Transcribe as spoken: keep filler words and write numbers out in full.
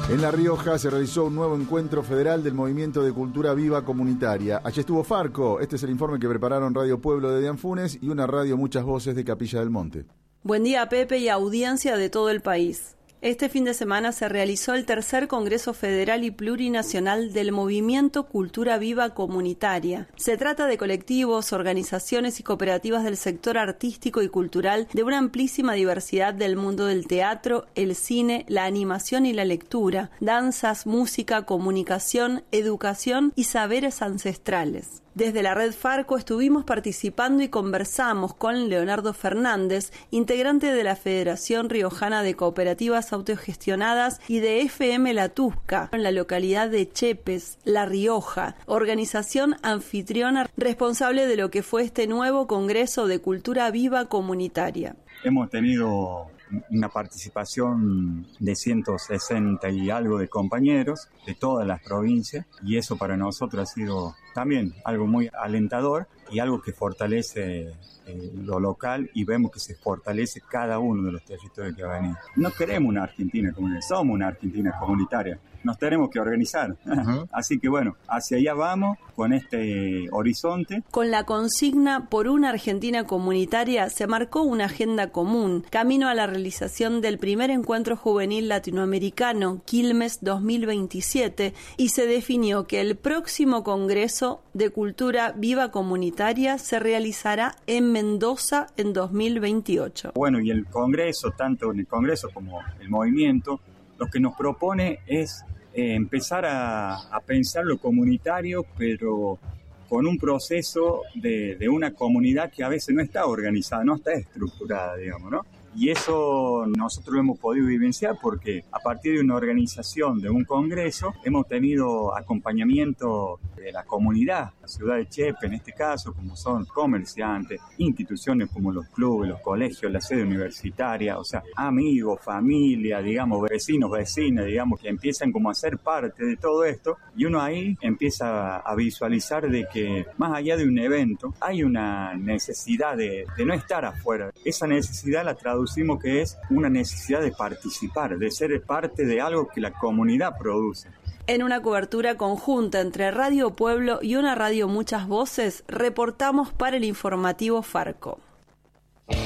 En La Rioja se realizó un nuevo encuentro federal del Movimiento de Cultura Viva Comunitaria. Allí estuvo Farco. Este es el informe que prepararon Radio Pueblo de Dianfunes y una radio Muchas Voces de Capilla del Monte. Buen día, Pepe, y audiencia de todo el país. Este fin de semana se realizó el tercer Congreso Federal y Plurinacional del Movimiento Cultura Viva Comunitaria. Se trata de colectivos, organizaciones y cooperativas del sector artístico y cultural de una amplísima diversidad del mundo del teatro, el cine, la animación y la lectura, danzas, música, comunicación, educación y saberes ancestrales. Desde la Red Farco estuvimos participando y conversamos con Leonardo Fernández, integrante de la Federación Riojana de Cooperativas Autogestionadas y de F M La Tusca, en la localidad de Chepes, La Rioja, organización anfitriona responsable de lo que fue este nuevo Congreso de Cultura Viva Comunitaria. Hemos tenido una participación de ciento sesenta y algo de compañeros de todas las provincias, y eso para nosotros ha sido también algo muy alentador y algo que fortalece eh, lo local, y vemos que se fortalece cada uno de los territorios que va a venir. No queremos una Argentina comunitaria, somos una Argentina comunitaria, nos tenemos que organizar. Uh-huh. Así que bueno, hacia allá vamos con este horizonte. Con la consigna por una Argentina comunitaria se marcó una agenda común, camino a la realización del primer encuentro juvenil latinoamericano, Quilmes dos mil veintisiete, y se definió que el próximo Congreso de Cultura Viva Comunitaria se realizará en Mendoza en dos mil veintiocho. Bueno, y el Congreso, tanto en el Congreso como el movimiento, lo que nos propone es eh, empezar a, a pensar lo comunitario, pero con un proceso de, de una comunidad que a veces no está organizada, no está estructurada, digamos, ¿no? Y eso nosotros lo hemos podido vivenciar porque a partir de una organización, de un congreso, hemos tenido acompañamiento de la comunidad, la ciudad de Chepe en este caso, como son comerciantes, instituciones como los clubes, los colegios, la sede universitaria, o sea, amigos, familia, digamos, vecinos, vecinas, digamos, que empiezan como a ser parte de todo esto, y uno ahí empieza a visualizar de que más allá de un evento hay una necesidad de, de no estar afuera. Esa necesidad la traducimos que es una necesidad de participar, de ser parte de algo que la comunidad produce. En una cobertura conjunta entre Radio Pueblo y una radio Muchas Voces, reportamos para el informativo Farco.